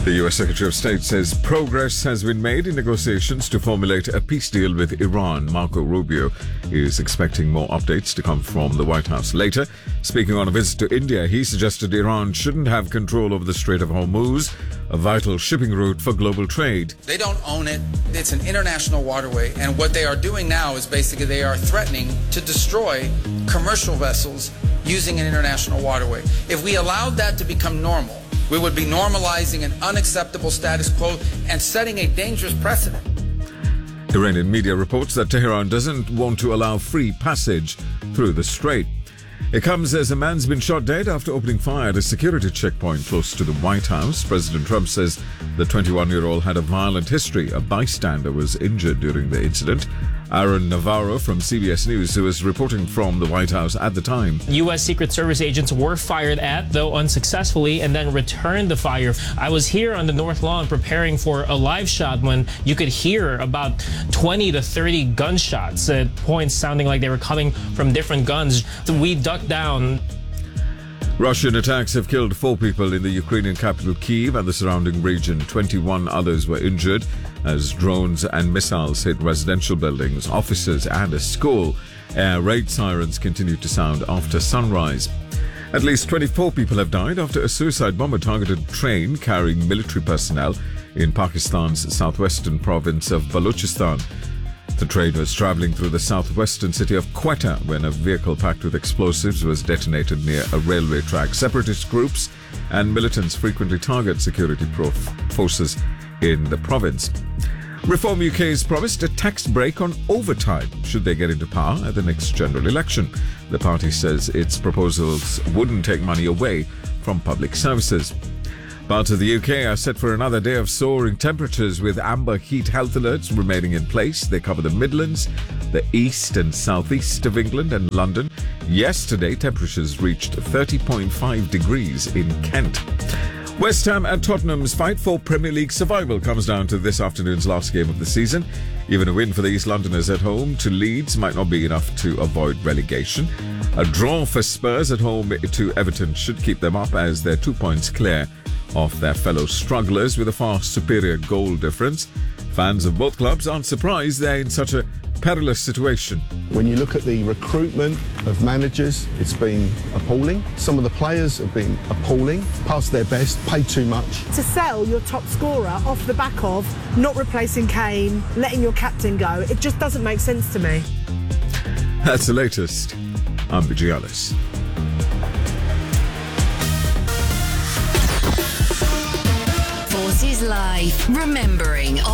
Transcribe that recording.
The U.S. Secretary of State says progress has been made in negotiations to formulate a peace deal with Iran. Marco Rubio is expecting more updates to come from the White House later. Speaking on a visit to India, he suggested Iran shouldn't have control over the Strait of Hormuz, a vital shipping route for global trade. They don't own it. It's an international waterway. And what they are doing now is basically they are threatening to destroy commercial vessels using an international waterway. If we allowed that to become normal, we would be normalizing an unacceptable status quo and setting a dangerous precedent. Iranian media reports that Tehran doesn't want to allow free passage through the strait. It comes as a man's been shot dead after opening fire at a security checkpoint close to the White House. President Trump says the 21-year-old had a violent history. A bystander was injured during the incident. Aaron Navarro from CBS News, who was reporting from the White House at the time. U.S. Secret Service agents were fired at, though unsuccessfully, and then returned the fire. I was here on the North Lawn preparing for a live shot when you could hear about 20 to 30 gunshots at points sounding like they were coming from different guns. We ducked down. Russian attacks have killed 4 people in the Ukrainian capital Kyiv and the surrounding region. 21 others were injured as drones and missiles hit residential buildings, offices and a school. Air raid sirens continue to sound after sunrise. At least 24 people have died after a suicide bomber targeted a train carrying military personnel in Pakistan's southwestern province of Balochistan. The train was travelling through the southwestern city of Quetta when a vehicle packed with explosives was detonated near a railway track. Separatist groups and militants frequently target security forces in the province. Reform UK has promised a tax break on overtime should they get into power at the next general election. The party says its proposals wouldn't take money away from public services. Parts of the UK are set for another day of soaring temperatures with amber heat health alerts remaining in place. They cover the Midlands, the east and southeast of England and London. Yesterday, temperatures reached 30.5 degrees in Kent. West Ham and Tottenham's fight for Premier League survival comes down to this afternoon's last game of the season. Even a win for the East Londoners at home to Leeds might not be enough to avoid relegation. A draw for Spurs at home to Everton should keep them up as they're 2 points clear of their fellow strugglers with a far superior goal difference. Fans of both clubs aren't surprised they're in such a perilous situation. When you look at the recruitment of managers, it's been appalling. Some of the players have been appalling, past their best, paid too much. To sell your top scorer off the back of not replacing Kane, letting your captain go, it just doesn't make sense to me. That's the latest. I'm Vigialis. Forces Live, remembering